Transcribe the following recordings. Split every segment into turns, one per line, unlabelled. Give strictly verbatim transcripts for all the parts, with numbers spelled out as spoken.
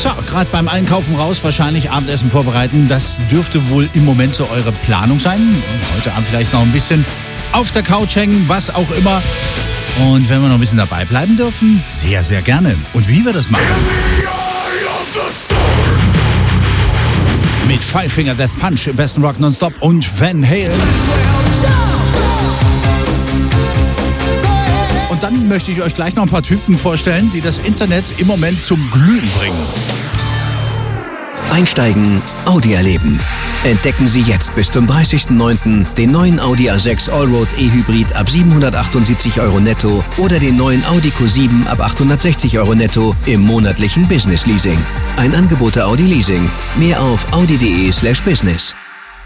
So, gerade beim Einkaufen raus, wahrscheinlich Abendessen vorbereiten. Das dürfte wohl im Moment so eure Planung sein. Heute Abend vielleicht noch ein bisschen auf der Couch hängen, was auch immer. Und wenn wir noch ein bisschen dabei bleiben dürfen, sehr, sehr gerne. Und wie wir das machen? Mit Five Finger Death Punch im besten Rock Nonstop und Van Halen. Und dann möchte ich euch gleich noch ein paar Typen vorstellen, die das Internet im Moment zum Glühen bringen.
Einsteigen, Audi erleben. Entdecken Sie jetzt bis zum dreißigsten neunten den neuen Audi A sechs Allroad E-Hybrid ab siebenhundertachtundsiebzig Euro netto oder den neuen Audi Q sieben ab achthundertsechzig Euro netto im monatlichen Business Leasing. Ein Angebot der Audi Leasing. Mehr auf audi.de slash business.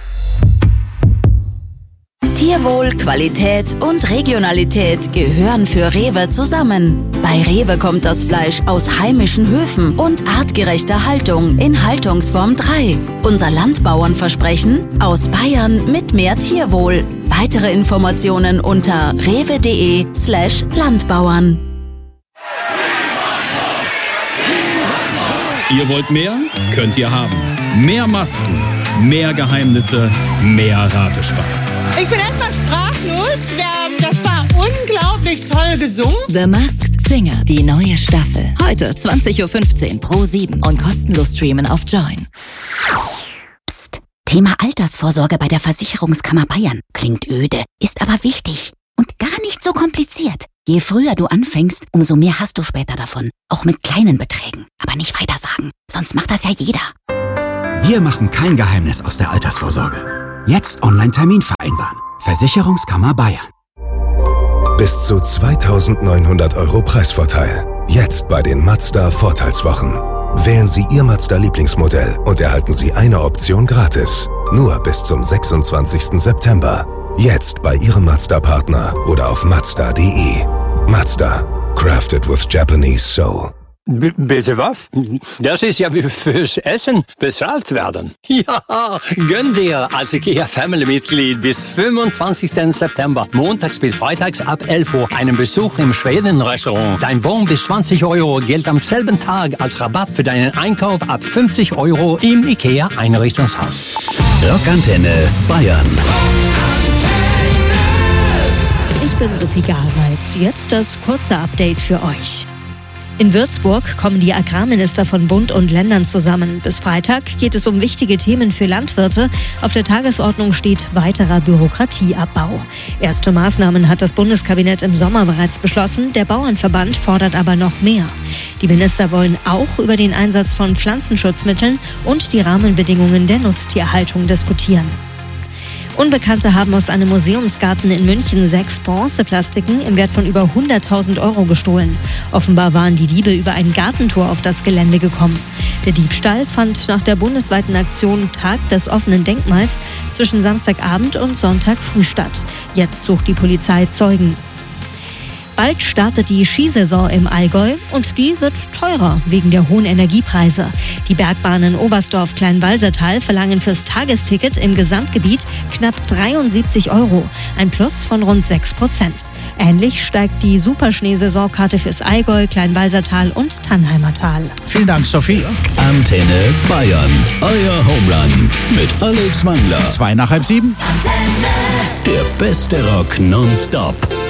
Tierwohl, Qualität und Regionalität gehören für Rewe zusammen. Bei Rewe kommt das Fleisch aus heimischen Höfen und artgerechter Haltung in Haltungsform drei. Unser Landbauernversprechen: aus Bayern mit mehr Tierwohl. Weitere Informationen unter rewe.de slash Landbauern.
Ihr wollt mehr? Könnt ihr haben. Mehr Masken, mehr Geheimnisse, mehr Ratespaß.
Ich bin erstmal sprachlos. Das war unglaublich toll gesungen.
The Masked Singer, die neue Staffel. Heute zwanzig Uhr fünfzehn pro sieben und kostenlos streamen auf Join.
Psst, Thema Altersvorsorge bei der Versicherungskammer Bayern. Klingt öde, ist aber wichtig und gar nicht so kompliziert. Je früher du anfängst, umso mehr hast du später davon. Auch mit kleinen Beträgen. Aber nicht weitersagen, sonst macht das ja jeder.
Wir machen kein Geheimnis aus der Altersvorsorge. Jetzt Online-Termin vereinbaren. Versicherungskammer Bayern.
Bis zu zweitausendneunhundert Euro Preisvorteil. Jetzt bei den Mazda Vorteilswochen. Wählen Sie Ihr Mazda-Lieblingsmodell und erhalten Sie eine Option gratis. Nur bis zum sechsundzwanzigsten September. Jetzt bei Ihrem Mazda-Partner oder auf mazda punkt de. Mazda. Crafted with Japanese Soul.
B- bitte was? Das ist ja wie fürs Essen bezahlt werden. Ja, gönn dir als IKEA Family-Mitglied bis fünfundzwanzigsten September, montags bis freitags ab elf Uhr, einen Besuch im Schweden-Restaurant. Dein Bon bis zwanzig Euro gilt am selben Tag als Rabatt für deinen Einkauf ab fünfzig Euro im IKEA Einrichtungshaus.
Rockantenne Bayern.
Ich bin Sophie Garweis. Jetzt das kurze Update für euch. In Würzburg kommen die Agrarminister von Bund und Ländern zusammen. Bis Freitag geht es um wichtige Themen für Landwirte. Auf der Tagesordnung steht weiterer Bürokratieabbau. Erste Maßnahmen hat das Bundeskabinett im Sommer bereits beschlossen. Der Bauernverband fordert aber noch mehr. Die Minister wollen auch über den Einsatz von Pflanzenschutzmitteln und die Rahmenbedingungen der Nutztierhaltung diskutieren. Unbekannte haben aus einem Museumsgarten in München sechs Bronzeplastiken im Wert von über hunderttausend Euro gestohlen. Offenbar waren die Diebe über ein Gartentor auf das Gelände gekommen. Der Diebstahl fand nach der bundesweiten Aktion Tag des offenen Denkmals zwischen Samstagabend und Sonntag früh statt. Jetzt sucht die Polizei Zeugen. Bald startet die Skisaison im Allgäu und die wird teurer wegen der hohen Energiepreise. Die Bergbahnen Oberstdorf-Kleinwalsertal verlangen fürs Tagesticket im Gesamtgebiet knapp dreiundsiebzig Euro, ein Plus von rund sechs Prozent. Ähnlich steigt die Superschneesaisonkarte fürs Allgäu, Kleinwalsertal und Tannheimer Tal.
Vielen Dank, Sophie.
Antenne Bayern. Euer Homerun mit Alex Wangler.
Zwei nach halb sieben.
Der beste Rock nonstop.